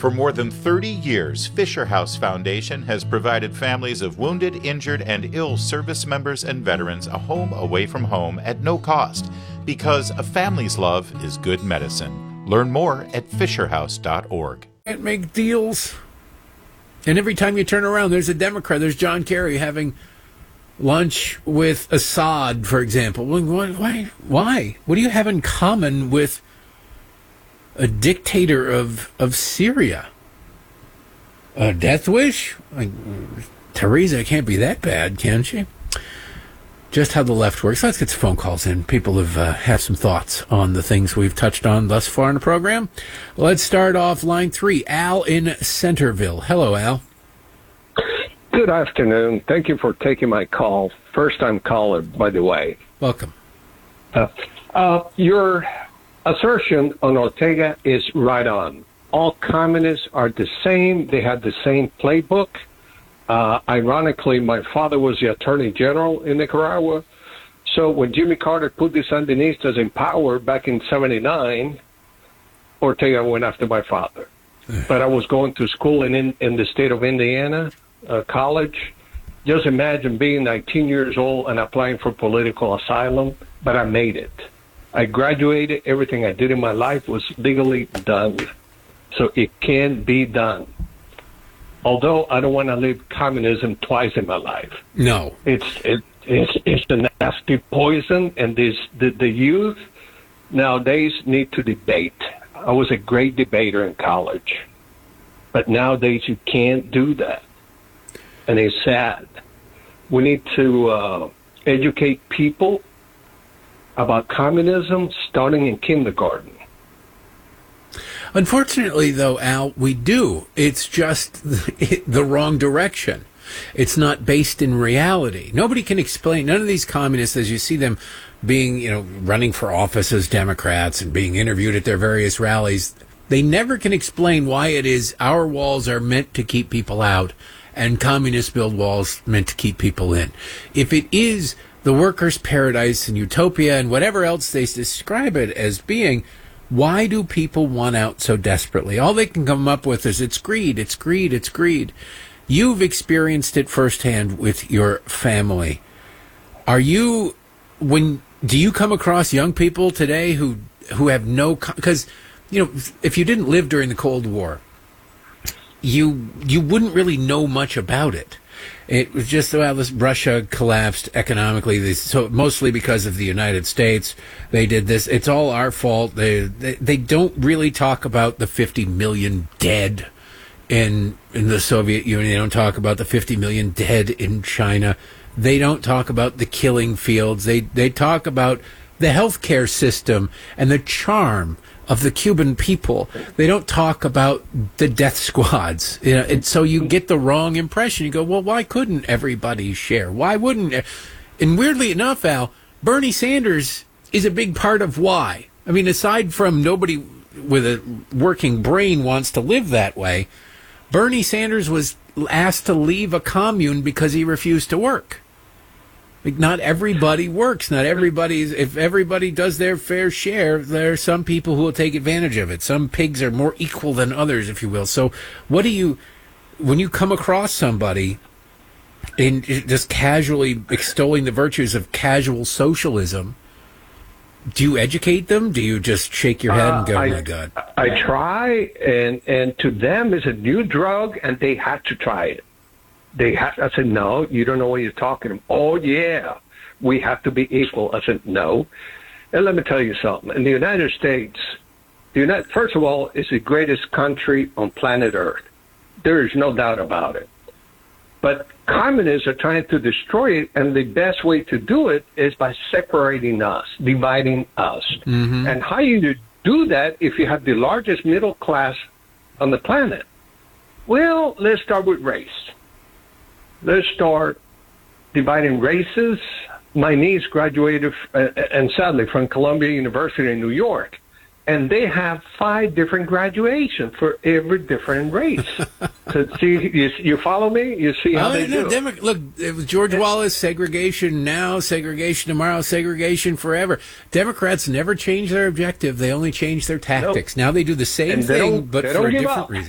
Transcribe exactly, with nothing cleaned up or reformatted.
For more than thirty years, Fisher House Foundation has provided families of wounded, injured, and ill service members and veterans a home away from home at no cost, because a family's love is good medicine. Learn more at fisher house dot org. Can't make deals. And every time you turn around, there's a Democrat. There's John Kerry having lunch with Assad, for example. Why? Why? What do you have in common with a dictator of, of Syria? A death wish? Like, Theresa can't be that bad, can she? Just how the left works. Let's get some phone calls in. People have uh, have some thoughts on the things we've touched on thus far in the program. Let's start off line three. Al in Centerville. Hello, Al. Good afternoon. Thank you for taking my call. First-time caller, by the way. Welcome. Uh, uh, your assertion on Ortega is right on. All communists are the same. They have the same playbook. Uh, ironically, my father was the attorney general in Nicaragua. So when Jimmy Carter put the Sandinistas in power back in seventy-nine, Ortega went after my father. But I was going to school in, in, in the state of Indiana, uh, college. Just imagine being nineteen years old and applying for political asylum, but I made it. I graduated. Everything I did in my life was legally done. So it can be done. Although I don't want to live communism twice in my life. No. It's it, it's it's a nasty poison, and this the, the youth nowadays need to debate. I was a great debater in college, but nowadays you can't do that, and it's sad. We need to uh, educate people about communism starting in kindergarten. Unfortunately, though, Al, we do. It's just the wrong direction. It's not based in reality. Nobody can explain. None of these communists, as you see them being, you know, running for office as Democrats and being interviewed at their various rallies, they never can explain why it is our walls are meant to keep people out and communists build walls meant to keep people in. If it is the workers' paradise and utopia and whatever else they describe it as being, why do people want out so desperately? All they can come up with is it's greed, it's greed, it's greed. You've experienced it firsthand with your family. Are you, when, do you come across young people today who, who have no, because, you know, if you didn't live during the Cold War, you, you wouldn't really know much about it. It was just, well, this Russia collapsed economically, so mostly because of the United States. They did this. It's all our fault. They they, they don't really talk about the fifty million dead in in the Soviet Union. They don't talk about the fifty million dead in China. They don't talk about the killing fields. They they talk about the healthcare system and the charm of the Cuban people. They don't talk about the death squads. You know, and so you get the wrong impression. You go, well, why couldn't everybody share? Why wouldn't? And weirdly enough, Al, Bernie Sanders is a big part of why. I mean, aside from nobody with a working brain wants to live that way, Bernie Sanders was asked to leave a commune because he refused to work. Like, not everybody works. Not everybody, if everybody does their fair share, there are some people who will take advantage of it. Some pigs are more equal than others, if you will. So what do you, when you come across somebody in just casually extolling the virtues of casual socialism, do you educate them? Do you just shake your head and go, uh, I, oh my God? I try, and, and to them it's a new drug, and they have to try it. They have, I said, no, you don't know what you're talking about. Oh, yeah, we have to be equal. I said, no. And let me tell you something. In the United States, the United, first of all, it's the greatest country on planet Earth. There is no doubt about it. But communists are trying to destroy it, and the best way to do it is by separating us, dividing us. Mm-hmm. And how you do that if you have the largest middle class on the planet? Well, let's start with race. Let's start dividing races. My niece graduated, uh, and sadly, from Columbia University in New York. And they have five different graduations for every different race. So see, you, you follow me? You see how oh, they no, do Demo- Look, it was George Wallace, segregation now, segregation tomorrow, segregation forever. Democrats never change their objective. They only change their tactics. Nope. Now they do the same and they thing, don't- but they for don't a give different up. reason.